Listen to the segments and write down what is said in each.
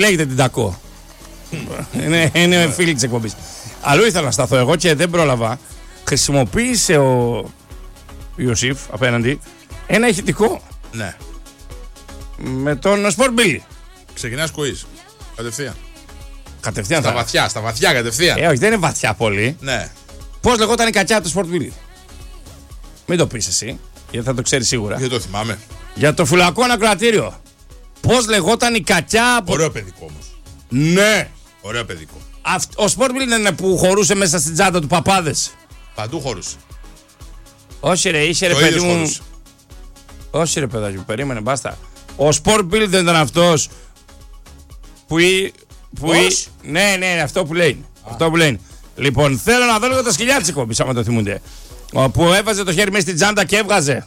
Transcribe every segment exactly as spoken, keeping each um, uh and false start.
Λέγεται την Τακό. είναι είναι φίλη της εκπομπής. Αλλού ήθελα να σταθώ εγώ και δεν πρόλαβα. Χρησιμοποίησε ο Ιωσήφ απέναντι ένα ηχητικό. Ναι. Με τον Sport Billy. Ξεκινάς quiz. Κατευθείαν. Κατευθείαν Στα θα... βαθιά, στα βαθιά κατευθείαν. Ε, όχι, δεν είναι βαθιά πολύ. Ναι. Πώς λεγόταν η κατσιά του Sport Billy? Μην το πεις εσύ, γιατί θα το ξέρεις σίγουρα. Δεν το θυμάμαι. Για το φυλακό ανακροατήριο. Πώς λεγόταν η κατσιά από... Ωραίο παιδικό όμως. Ναι. Ωραίο παιδικό. Αυτ... Ο Sport Billy είναι που χωρούσε μέσα στην τσάντα του παπάδες. Παντού χωρούσε. Όχι ρε, είσαι ρε Το παιδί ίδιος μου. χωρούσε. Όχι ρε παιδάκι μου, περίμενε, μπάστα. Ο Sport Bill δεν ήταν αυτός που... ή- που ή- Πώς? Ναι, ναι, ναι, αυτό που λέει. Αυτό που λέει. Λοιπόν, θέλω να δω λίγο τα σκυλιά της εκπομπής, άμα το θυμούνται. Ο, που έβαζε το χέρι μέσα στην τσάντα και έβγαζε.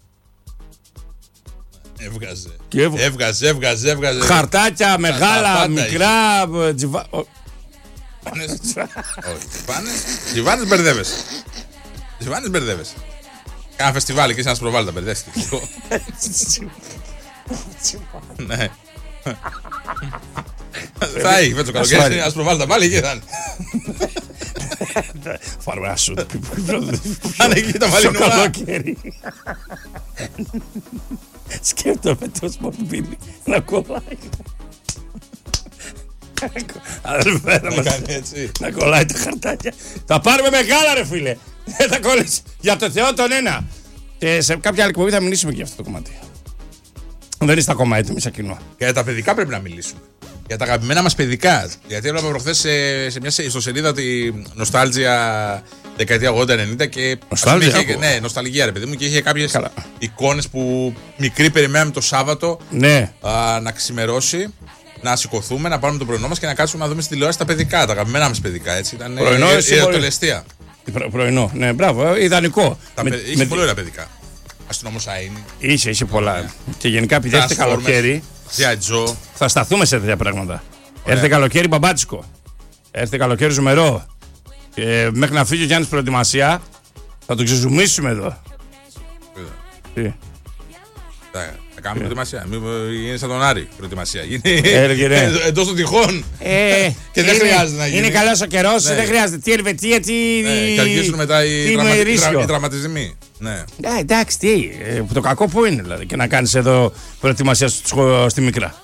Έβγαζε. Και έβγα- Έβγαζε, έβγαζε, έβγαζε. Χαρτάκια, μεγάλα, πάντα μικρά. ε, τζιβα... ο- Τζιβάνες. Όχι. Τζιβάνες. Τζιβάνες μπερδεύεσαι. Τζιβάνες μπερδεύεσαι. Κάνα φεστιβάλ και είσαι ένας προβάλλοντα μπερδεύτηκε. Ναι. Θα έχει, φέτος το καλοκαίρι, ας προβάλλοντα πάλι και θα είναι. Φάρουμε ένα σούτ. Αν εκεί τα Στο μαλλινουά. καλοκαίρι. Σκέφτομαι το Sport Bill να κολλάει. Αδελφέ, να Να μας- κάνει έτσι. να κολλάει τα χαρτάκια. Θα πάρουμε μεγάλα ρε φίλε. Δεν θα κολλήσει. Για το Θεό τον ένα. Και σε κάποια άλλη εκπομπή θα μιλήσουμε και για αυτό το κομμάτι. Δεν είστε ακόμα έτοιμοι σαν κοινό. Και για τα παιδικά πρέπει να μιλήσουμε. Για τα αγαπημένα μας παιδικά. Γιατί έβλεπα προχθές σε, σε μια ιστοσελίδα τη νοστάλτζια δεκαετία ογδόντα ενενήντα και. Νοστάλτζια, ας πούμε, είχε- ακούω. Ναι, νοσταλγία ρε παιδί μου και είχε κάποιες Καλά. εικόνες που μικροί περιμέναμε το Σάββατο Ναι. α, να ξημερώσει, να σηκωθούμε, να πάρουμε το πρωινό μας και να κάτσουμε να δούμε στη τηλεόραση τα παιδικά, τα αγαπημένα μας παιδικά. Έτσι. Ήταν Πρωινό, εσύ η μπορεί- ερωτελεστία. Προ- Πρωινό. Ναι, μπράβο. ε, Ιδανικό. Τα Με- παι- Είχε με- πολύ ωραία παιδικά. Αστυνόμο Σαΐνι, Είχε, είχε πολλά. Και γενικά επειδή έρχεται Transformers, καλοκαίρι, G I Joe. θα σταθούμε σε τέτοια πράγματα. Έρχεται καλοκαίρι μπαμπάτσικο. Έρχεται καλοκαίρι ζουμερό. Και μέχρι να φύγει ο Γιάννης προετοιμασία, θα το ξεζουμίσουμε εδώ. Τι. Θα θα κάνουμε προετοιμασία. Μην γίνει σαν τον Άρη προετοιμασία. Γίνει Έλεγε, ναι. εντός των τυχών. Ε, Και δεν είναι- χρειάζεται να γίνει. Είναι καλό ο καιρό, Ναι. δεν χρειάζεται. Τι Ελβετία, τι. Ναι, και αρχίσουν μετά οι, τι τραυμα... οι, μερίσιο. τρα... οι τραυματισμοί. Ναι. Ε, εντάξει, τι. ε, Το κακό που είναι δηλαδή. Και να κάνει εδώ προετοιμασία στο σχολείο- στη μικρά.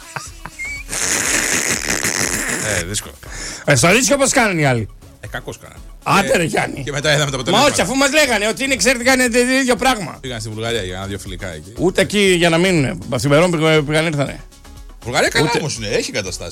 Ε, δύσκολο. Ε, στο ρίσκο πώ κάνουν οι άλλοι. Ε, κακώς κάνανε. Άντε ρε Γιάννη. Και μετά είδαμε τα Μα αποτελέσματα. όχι, αφού μα λέγανε ότι είναι εξαιρετικά είναι το ίδιο πράγμα. Πήγαν στη Βουλγαρία για ένα-δυο φιλικά εκεί. Ούτε εκεί για να μείνουν. Αυθημερών πήγαν ήρθανε. Βουλγαρία καλά Ούτε- όμως είναι, έχει καταστάσεις.